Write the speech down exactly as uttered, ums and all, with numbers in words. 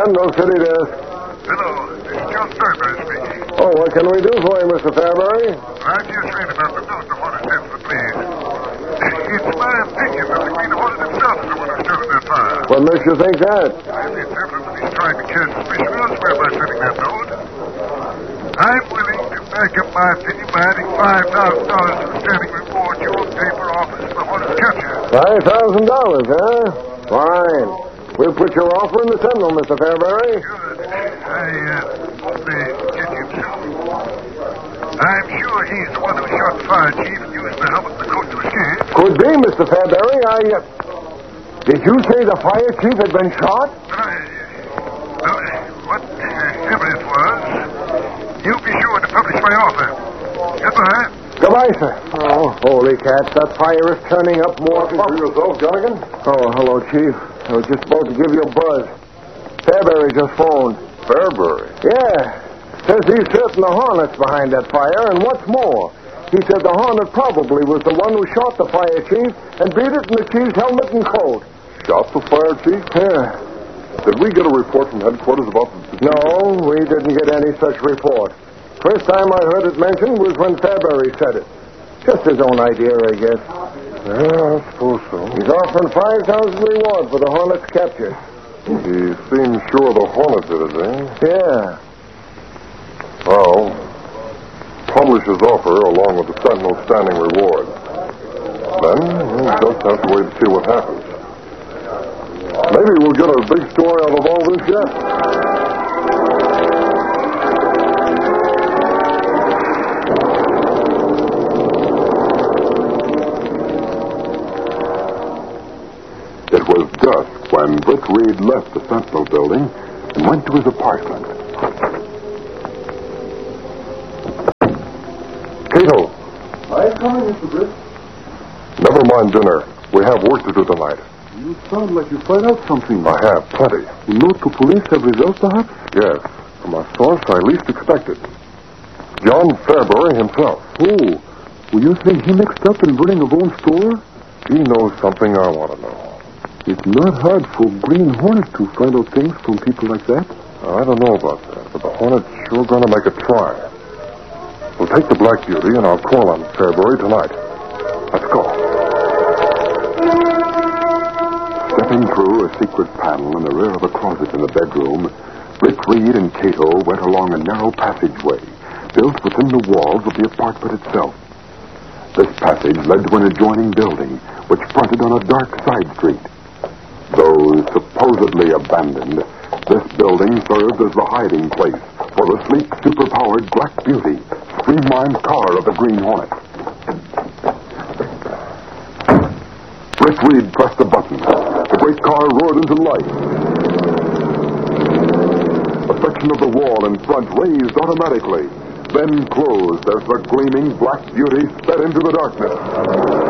Sentinel City desk. Hello, this is John Fairbury speaking. Oh, what can we do for you, Mister Fairbury? I just read about the note the Hornet sent to the police. It's my opinion that the Green Hornet himself is the one who started that fire. What makes you think that? It's evident that he's trying to catch suspicion elsewhere by sending that note. I'm willing to back up my opinion by adding five thousand dollars to the standing reward you will pay for office for the Hornet's capture. Five thousand dollars, huh? Fine. We'll put your offer in the Sentinel, Mister Fairbury. Good. I uh, hope they get you soon. I'm sure he's the one who shot the fire chief and used the helmet and the coat to escape. Could be, Mister Fairbury. I, uh... Did you say the fire chief had been shot? But I... Well, whatever it was, you be sure to publish my offer. Goodbye. Goodbye, sir. Oh, holy cats. That fire is turning up more... For yourself, Gunnigan? Oh, hello, Chief. I was just about to give you a buzz. Fairbury just phoned. Fairbury? Yeah. Says he's certain the Hornet's behind that fire, and what's more, he said the Hornet probably was the one who shot the fire chief and beat it in the chief's helmet and coat. Shot the fire chief? Yeah. Did we get a report from headquarters about the... No, we didn't get any such report. First time I heard it mentioned was when Fairbury said it. Just his own idea, I guess. Yeah, I suppose so. He's offering five thousand reward for the Hornet's capture. He seems sure the Hornet did it, eh? Yeah. Well, publish his offer along with the Sentinel's standing reward. Then we'll just have to wait to see what happens. Maybe we'll get a big story out of all this yet. It was dusk when Britt Reed left the Sentinel building and went to his apartment. Cato! I'm coming, Mister Britt. Never mind dinner. We have work to do tonight. You sound like you find out something. I have, plenty. You note to police have results, perhaps? Yes, from a source I least expected. John Fairbury himself. Oh, will you think he mixed up in running a own store? He knows something I want to know. It's not hard for Green Hornet to find out things from people like that. I don't know about that, but the Hornet's sure going to make a try. We'll take the Black Beauty, and I'll call on Fairbury tonight. Let's go. Stepping through a secret panel in the rear of a closet in the bedroom, Britt Reed and Cato went along a narrow passageway built within the walls of the apartment itself. This passage led to an adjoining building which fronted on a dark side street. Though supposedly abandoned, this building served as the hiding place for the sleek, superpowered Black Beauty, streamlined car of the Green Hornet. Britt Reed pressed the button. The great car roared into life. A section of the wall in front raised automatically, then closed as the gleaming Black Beauty sped into the darkness.